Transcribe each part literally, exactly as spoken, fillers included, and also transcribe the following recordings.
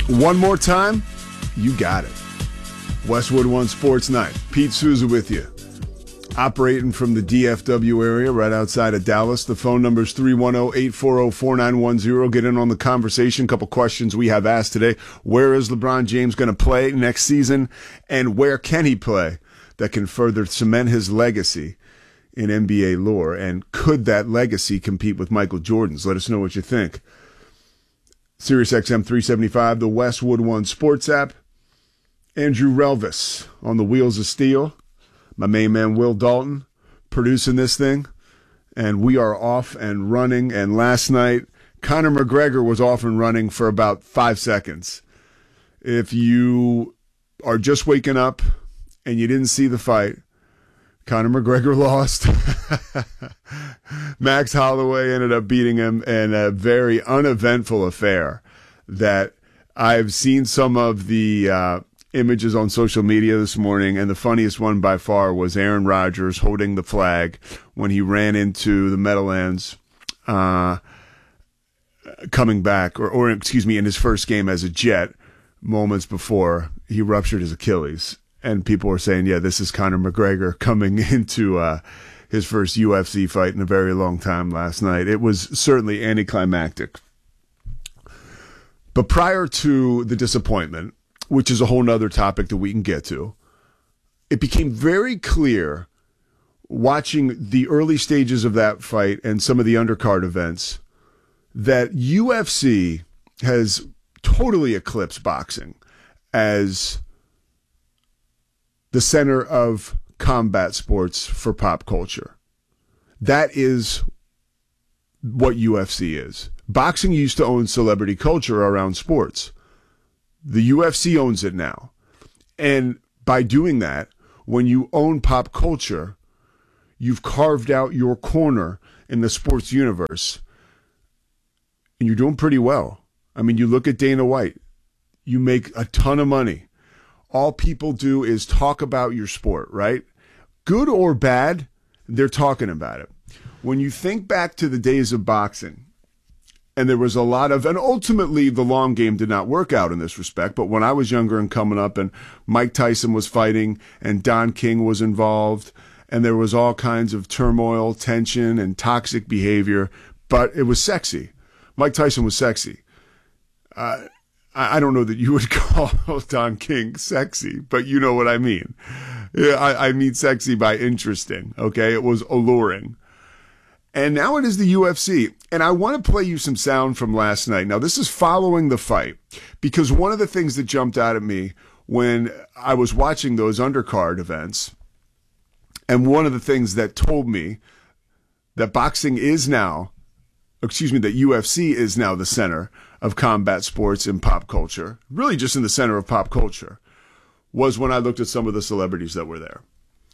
One more time, you got it. Westwood One Sports Night. Pete Souza with you. Operating from the D F W area right outside of Dallas. The phone number is three one zero, eight four zero, four nine one zero. Get in on the conversation. A couple questions we have asked today. Where is LeBron James going to play next season? And where can he play that can further cement his legacy in N B A lore? And could that legacy compete with Michael Jordan's? Let us know what you think. SiriusXM three seventy-five, the Westwood One Sports app. Andrew Relvis on the wheels of steel. My main man, Will Dalton, producing this thing. And we are off and running. And last night, Conor McGregor was off and running for about five seconds. If you are just waking up and you didn't see the fight, Conor McGregor lost. Max Holloway ended up beating him in a very uneventful affair that I've seen some of the uh, images on social media this morning, and the funniest one by far was Aaron Rodgers holding the flag when he ran into the Meadowlands uh, coming back, or, or excuse me, in his first game as a Jet moments before he ruptured his Achilles. And people were saying, yeah, this is Conor McGregor coming into uh, his first U F C fight in a very long time last night. It was certainly anticlimactic. But prior to the disappointment, which is a whole nother topic that we can get to, it became very clear watching the early stages of that fight and some of the undercard events that U F C has totally eclipsed boxing as the center of combat sports for pop culture. That is what U F C is. Boxing used to own celebrity culture around sports. The U F C owns it now. And by doing that, when you own pop culture, you've carved out your corner in the sports universe. And you're doing pretty well. I mean, you look at Dana White. You make a ton of money. All people do is talk about your sport, right? Good or bad, they're talking about it. When you think back to the days of boxing, and there was a lot of, and ultimately the long game did not work out in this respect, but when I was younger and coming up and Mike Tyson was fighting and Don King was involved and there was all kinds of turmoil, tension, and toxic behavior, but it was sexy. Mike Tyson was sexy. Uh, I don't know that you would call Don King sexy, but you know what I mean. Yeah, I, I mean sexy by interesting, okay? It was alluring. And now it is the U F C. And I want to play you some sound from last night. Now, this is following the fight, because one of the things that jumped out at me when I was watching those undercard events, and one of the things that told me that boxing is now, excuse me, that U F C is now the center of combat sports and pop culture, really just in the center of pop culture, was when I looked at some of the celebrities that were there.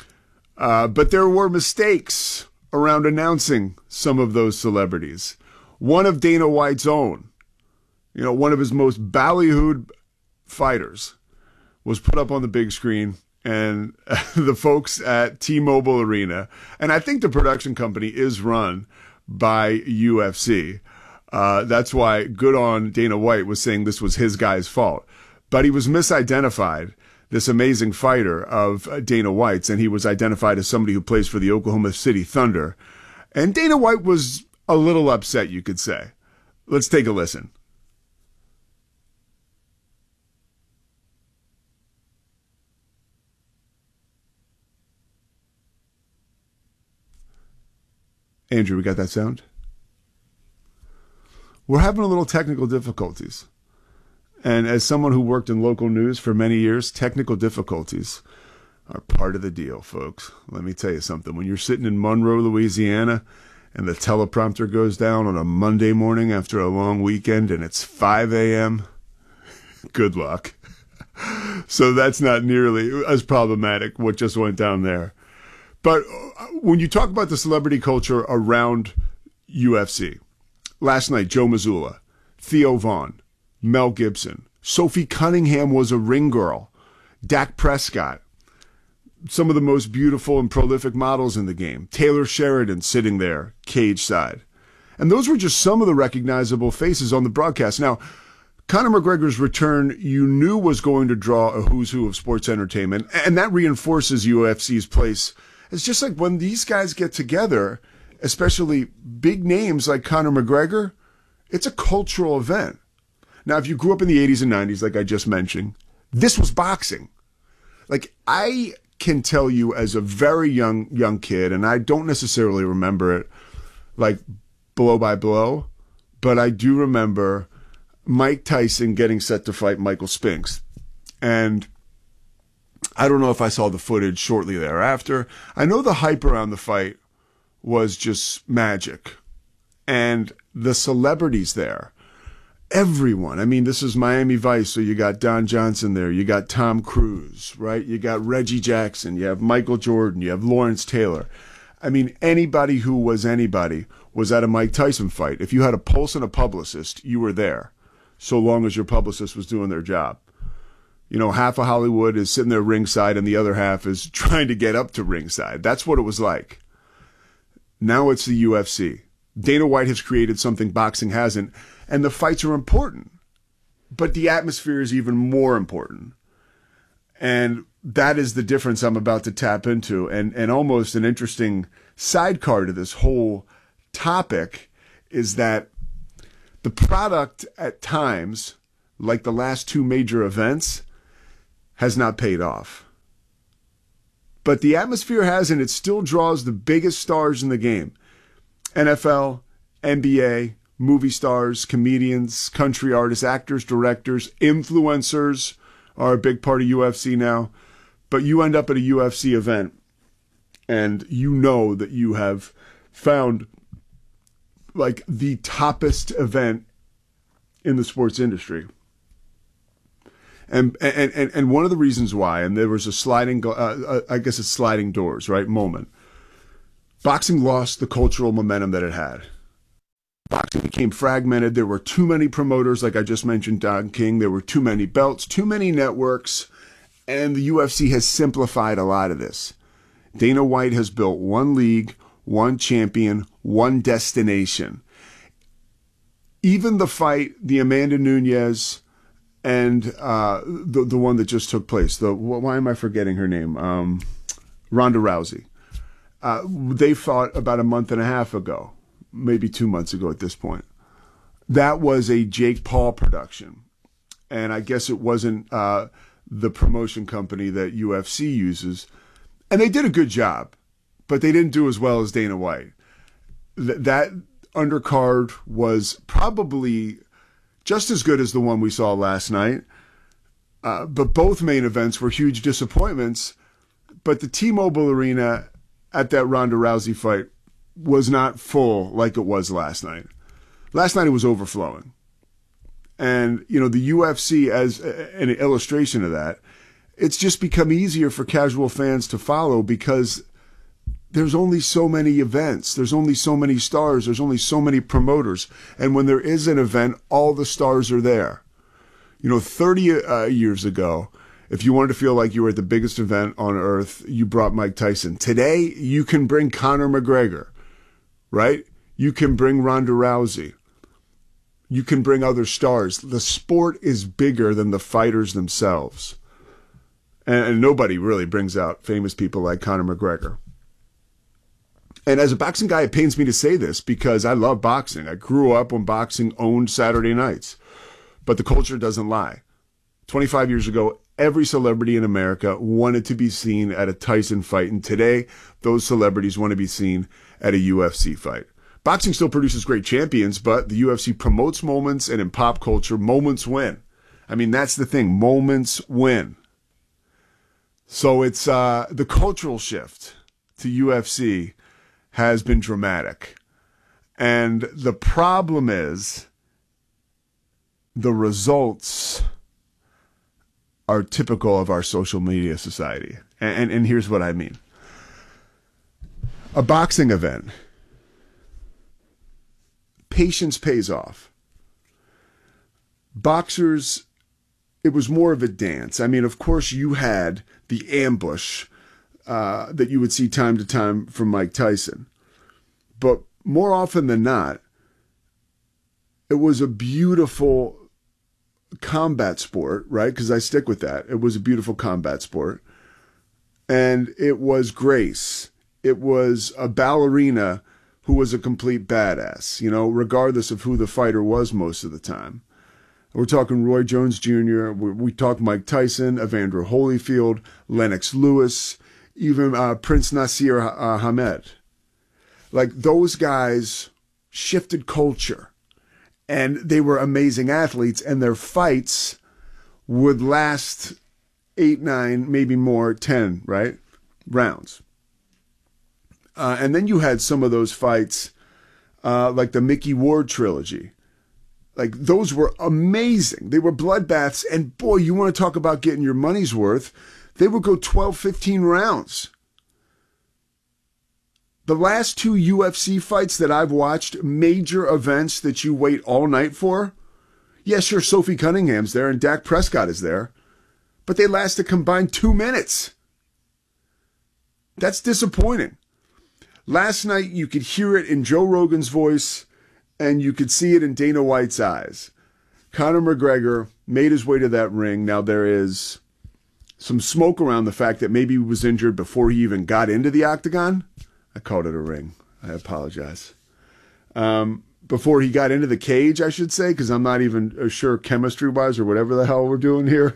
Uh, but there were mistakes around announcing some of those celebrities. One of Dana White's own, you know, one of his most ballyhooed fighters was put up on the big screen, and the folks at T-Mobile Arena, and I think the production company is run by U F C. Uh, that's why good on Dana White was saying this was his guy's fault. But he was misidentified, this amazing fighter of Dana White's, and he was identified as somebody who plays for the Oklahoma City Thunder. And Dana White was a little upset, you could say. Let's take a listen. Andrew, we got that sound? We're having a little technical difficulties. And as someone who worked in local news for many years, technical difficulties are part of the deal, folks. Let me tell you something. When you're sitting in Monroe, Louisiana, and the teleprompter goes down on a Monday morning after a long weekend and it's five a.m., good luck. So that's not nearly as problematic, what just went down there. But when you talk about the celebrity culture around U F C, last night, Joe Mazzulla, Theo Vaughn, Mel Gibson, Sophie Cunningham was a ring girl, Dak Prescott, some of the most beautiful and prolific models in the game, Taylor Sheridan sitting there, cage side. And those were just some of the recognizable faces on the broadcast. Now, Conor McGregor's return, you knew was going to draw a who's who of sports entertainment, and that reinforces U F C's place. It's just like when these guys get together, especially big names like Conor McGregor, it's a cultural event. Now, if you grew up in the eighties and nineties, like I just mentioned, this was boxing. Like, I can tell you as a very young young kid, and I don't necessarily remember it like blow by blow, but I do remember Mike Tyson getting set to fight Michael Spinks. And I don't know if I saw the footage shortly thereafter. I know the hype around the fight was just magic. And the celebrities there, everyone. I mean, this is Miami Vice, so you got Don Johnson there. You got Tom Cruise, right? You got Reggie Jackson. You have Michael Jordan. You have Lawrence Taylor. I mean, anybody who was anybody was at a Mike Tyson fight. If you had a pulse and a publicist, you were there, so long as your publicist was doing their job. You know, half of Hollywood is sitting there ringside and the other half is trying to get up to ringside. That's what it was like. Now it's the U F C. Dana White has created something boxing hasn't, and the fights are important. But the atmosphere is even more important. And that is the difference I'm about to tap into. And, and almost an interesting sidecar to this whole topic is that the product at times, like the last two major events, has not paid off. But the atmosphere has, and it still draws the biggest stars in the game. N F L, N B A, movie stars, comedians, country artists, actors, directors, influencers are a big part of U F C now. But you end up at a U F C event, and you know that you have found like the toppest event in the sports industry. And and and and one of the reasons why, and there was a sliding, uh, I guess it's sliding doors, right, moment. Boxing lost the cultural momentum that it had. Boxing became fragmented. There were too many promoters, like I just mentioned, Don King. There were too many belts, too many networks, and the U F C has simplified a lot of this. Dana White has built one league, one champion, one destination. Even the fight, the Amanda Nunes and uh, the the one that just took place, the why am I forgetting her name? Um, Ronda Rousey. Uh, they fought about a month and a half ago, maybe two months ago at this point. That was a Jake Paul production. And I guess it wasn't uh, the promotion company that U F C uses. And they did a good job, but they didn't do as well as Dana White. Th- that undercard was probably just as good as the one we saw last night. Uh, but both main events were huge disappointments. But the T-Mobile Arena at that Ronda Rousey fight was not full like it was last night. Last night it was overflowing. And, you know, the U F C, as an illustration of that, it's just become easier for casual fans to follow because there's only so many events. There's only so many stars. There's only so many promoters. And when there is an event, all the stars are there. You know, thirty uh, years ago, if you wanted to feel like you were at the biggest event on earth, you brought Mike Tyson. Today, you can bring Conor McGregor, right? You can bring Ronda Rousey. You can bring other stars. The sport is bigger than the fighters themselves. And, and nobody really brings out famous people like Conor McGregor. And as a boxing guy, it pains me to say this because I love boxing. I grew up when boxing owned Saturday nights. But the culture doesn't lie. twenty-five years ago, every celebrity in America wanted to be seen at a Tyson fight. And today, those celebrities want to be seen at a U F C fight. Boxing still produces great champions, but the U F C promotes moments, and in pop culture, moments win. I mean, that's the thing. Moments win. So it's uh, the cultural shift to U F C has been dramatic. And the problem is the results are typical of our social media society. And, and, and here's what I mean. A boxing event, patience pays off. Boxers, it was more of a dance. I mean, of course, you had the ambush uh, that you would see time to time from Mike Tyson. But more often than not, it was a beautiful combat sport, right? Because I stick with that. It was a beautiful combat sport. And it was Grace. It was a ballerina who was a complete badass, you know, regardless of who the fighter was most of the time. We're talking Roy Jones Junior We, we talk Mike Tyson, Evander Holyfield, Lennox Lewis, even uh, Prince Nasir uh, Hamed. Like, those guys shifted culture, and they were amazing athletes, and their fights would last eight, nine, maybe more, ten, right, rounds. Uh, and then you had some of those fights, uh, like the Mickey Ward trilogy. Like, those were amazing. They were bloodbaths, and boy, you want to talk about getting your money's worth. They would go twelve, fifteen rounds. The last two U F C fights that I've watched, major events that you wait all night for, yeah, sure, Sophie Cunningham's there and Dak Prescott is there, but they last a combined two minutes. That's disappointing. Last night, you could hear it in Joe Rogan's voice, and you could see it in Dana White's eyes. Conor McGregor made his way to that ring. Now, there is some smoke around the fact that maybe he was injured before he even got into the octagon. I called it a ring. I apologize. Um, before he got into the cage, I should say, because I'm not even sure chemistry-wise or whatever the hell we're doing here.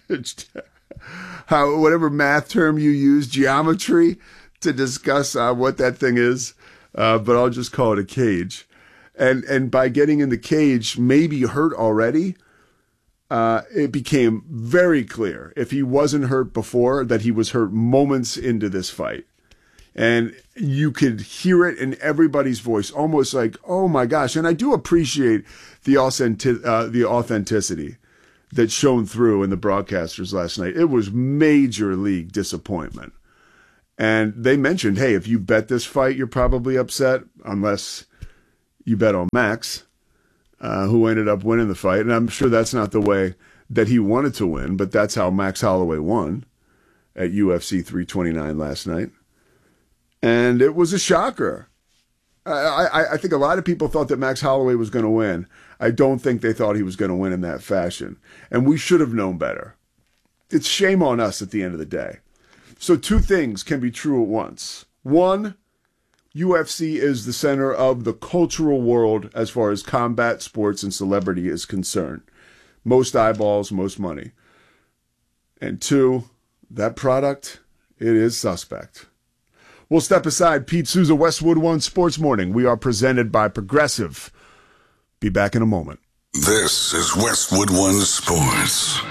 How, whatever math term you use, geometry, to discuss uh, what that thing is. Uh, but I'll just call it a cage. And and by getting in the cage, maybe hurt already, uh, it became very clear, if he wasn't hurt before, that he was hurt moments into this fight. And you could hear it in everybody's voice, almost like, oh my gosh. And I do appreciate the authentic, uh, the authenticity that shone through in the broadcasters last night. It was major league disappointment. And they mentioned, hey, if you bet this fight, you're probably upset, unless you bet on Max, uh, who ended up winning the fight. And I'm sure that's not the way that he wanted to win, but that's how Max Holloway won at U F C three twenty-nine last night. And it was a shocker. I, I, I think a lot of people thought that Max Holloway was going to win. I don't think they thought he was going to win in that fashion. And we should have known better. It's shame on us at the end of the day. So two things can be true at once. One, U F C is the center of the cultural world as far as combat sports and celebrity is concerned. Most eyeballs, most money. And two, that product, it is suspect. We'll step aside. Pete Souza, Westwood One Sports Morning. We are presented by Progressive. Be back in a moment. This is Westwood One Sports.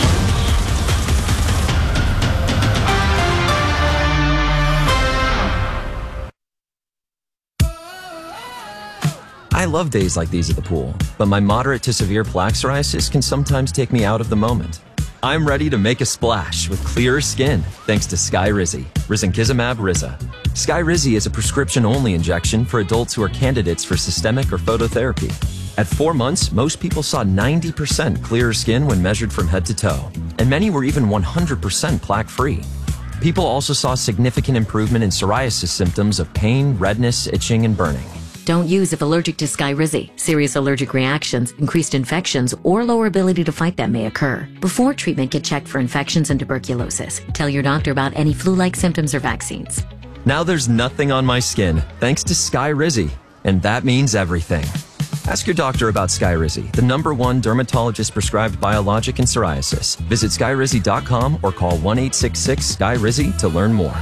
I love days like these at the pool, but my moderate to severe plaque psoriasis can sometimes take me out of the moment. I'm ready to make a splash with clearer skin thanks to Skyrizi, risankizumab Riza. Skyrizi is a prescription-only injection for adults who are candidates for systemic or phototherapy. At four months, most people saw ninety percent clearer skin when measured from head to toe, and many were even one hundred percent plaque-free. People also saw significant improvement in psoriasis symptoms of pain, redness, itching, and burning. Don't use if allergic to Skyrizi. Serious allergic reactions, increased infections, or lower ability to fight them may occur. Before treatment, get checked for infections and tuberculosis. Tell your doctor about any flu-like symptoms or vaccines. Now there's nothing on my skin, thanks to Skyrizi, and that means everything. Ask your doctor about Skyrizi, the number one dermatologist-prescribed biologic in psoriasis. Visit skyrizi dot com or call one eight six six S K Y R I Z I to learn more.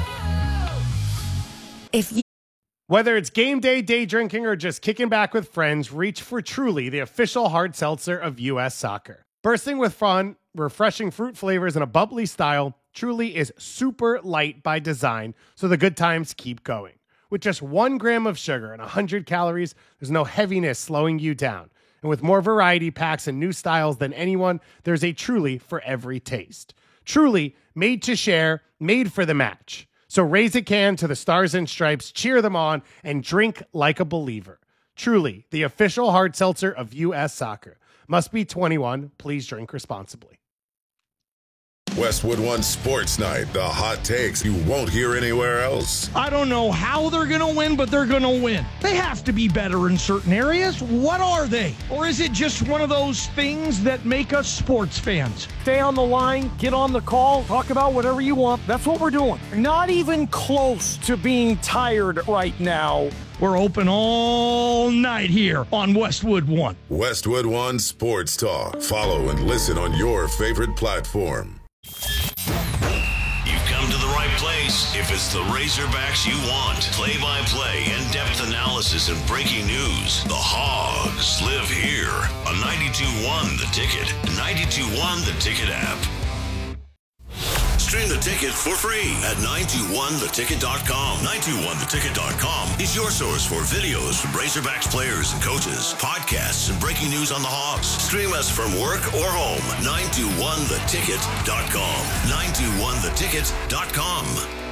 If you Whether it's game day, day drinking, or just kicking back with friends, reach for Truly, the official hard seltzer of U S Soccer. Bursting with fun, refreshing fruit flavors, and a bubbly style, Truly is super light by design, so the good times keep going. With just one gram of sugar and one hundred calories, there's no heaviness slowing you down. And with more variety packs and new styles than anyone, there's a Truly for every taste. Truly, made to share, made for the match. So raise a can to the Stars and Stripes, cheer them on, and drink like a believer. Truly, the official hard seltzer of U S Soccer. Must be twenty-one. Please drink responsibly. Westwood One Sports Night, the hot takes you won't hear anywhere else. I don't know how they're going to win, but they're going to win. They have to be better in certain areas. What are they? Or is it just one of those things that make us sports fans? Stay on the line, get on the call, talk about whatever you want. That's what we're doing. Not even close to being tired right now. We're open all night here on Westwood One. Westwood One Sports Talk. Follow and listen on your favorite platform. You've come to the right place if it's the Razorbacks you want. Play-by-play, in-depth analysis, and breaking news. The Hogs live here on ninety-two point one The Ticket, ninety-two point one The Ticket app. Stream The Ticket for free at nine two one the ticket dot com. nine two one the ticket dot com is your source for videos from Razorbacks players and coaches, podcasts, and breaking news on the Hogs. Stream us from work or home. nine two one the ticket dot com. nine two one the ticket dot com.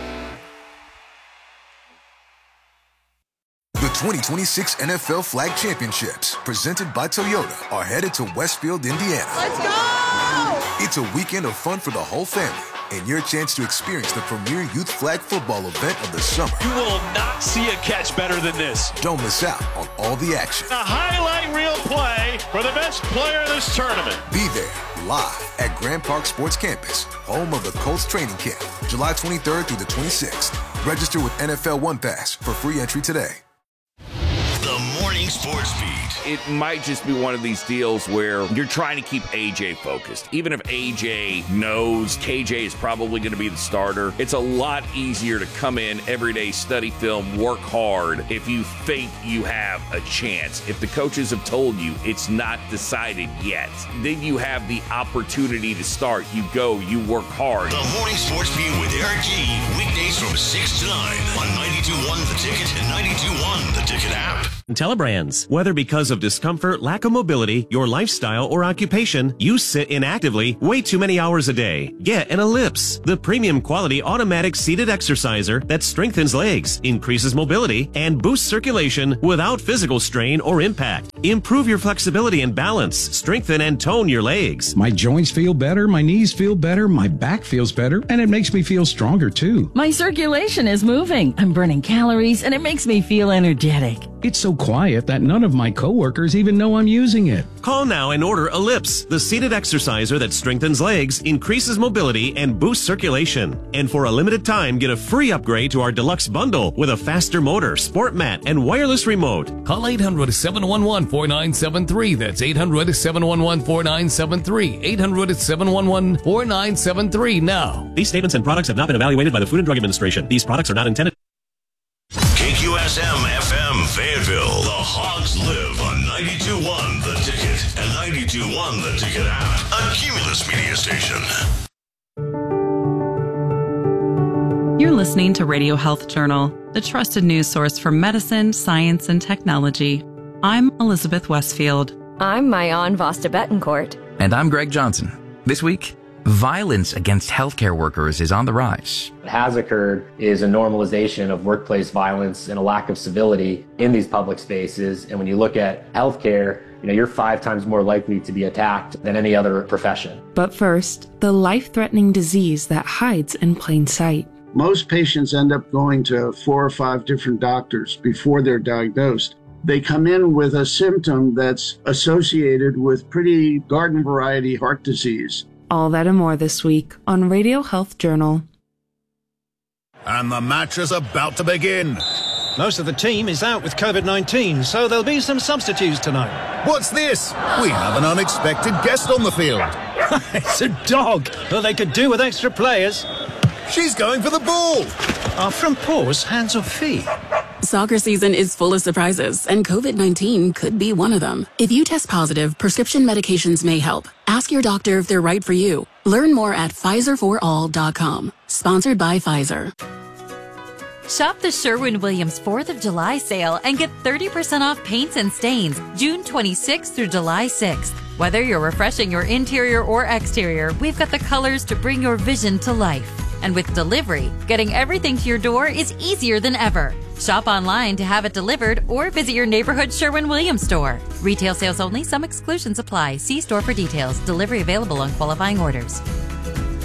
The twenty twenty-six N F L Flag Championships, presented by Toyota, are headed to Westfield, Indiana. Let's go! It's a weekend of fun for the whole family, and your chance to experience the premier youth flag football event of the summer. You will not see a catch better than this. Don't miss out on all the action. A highlight reel play for the best player in this tournament. Be there, live at Grand Park Sports Campus, home of the Colts training camp, July twenty-third through the twenty-sixth. Register with N F L One Pass for free entry today. The Morning Sports Beat. It might just be one of these deals where you're trying to keep A J focused. Even if A J knows K J is probably going to be the starter, it's a lot easier to come in every day, study film, work hard if you think you have a chance. If the coaches have told you it's not decided yet, then you have the opportunity to start. You go, you work hard. The Morning Sports Beat with Eric G. Weekdays from six to nine on ninety-two point one The Ticket and ninety-two point one The Ticket app. Telebrands. Whether because of discomfort, lack of mobility, your lifestyle, or occupation, you sit inactively way too many hours a day. Get an Ellipse, the premium quality automatic seated exerciser that strengthens legs, increases mobility, and boosts circulation without physical strain or impact. Improve your flexibility and balance, strengthen and tone your legs. My joints feel better, my knees feel better, my back feels better, and it makes me feel stronger too. My circulation is moving, I'm burning calories, and it makes me feel energetic. It's so quiet that none of my coworkers even know I'm using it. Call now and order Ellipse, the seated exerciser that strengthens legs, increases mobility, and boosts circulation. And for a limited time, get a free upgrade to our deluxe bundle with a faster motor, sport mat, and wireless remote. Call eight hundred, seven one one, four nine seven three. That's eight hundred, seven one one, four nine seven three. eight hundred, seven one one, four nine seven three now. These statements and products have not been evaluated by the Food and Drug Administration. These products are not intended. K Q S M F M Fayetteville. The Hogs live on ninety-two point one The Ticket and ninety-two point one The Ticket app. A Cumulus Media station. You're listening to Radio Health Journal, the trusted news source for medicine, science, and technology. I'm Elizabeth Westfield. I'm Mayan Vasta Betancourt. And I'm Greg Johnson. This week, violence against healthcare workers is on the rise. What has occurred is a normalization of workplace violence and a lack of civility in these public spaces. And when you look at healthcare, you know, you're five times more likely to be attacked than any other profession. But first, the life-threatening disease that hides in plain sight. Most patients end up going to four or five different doctors before they're diagnosed. They come in with a symptom that's associated with pretty garden variety heart disease. All that and more this week on Radio Health Journal. And the match is about to begin. Most of the team is out with COVID nineteen, so there'll be some substitutes tonight. What's this? We have an unexpected guest on the field. It's a dog. Well, they could do with extra players. She's going for the ball. Are from paws, hands or feet? Soccer season is full of surprises, and COVID nineteen could be one of them. If you test positive, prescription medications may help. Ask your doctor if they're right for you. Learn more at Pfizer for all dot com. Sponsored by Pfizer. Shop the Sherwin-Williams fourth of July sale and get thirty percent off paints and stains June twenty-sixth through July sixth. Whether you're refreshing your interior or exterior, we've got the colors to bring your vision to life. And with delivery, getting everything to your door is easier than ever. Shop online to have it delivered or visit your neighborhood Sherwin-Williams store. Retail sales only. Some exclusions apply. See store for details. Delivery available on qualifying orders.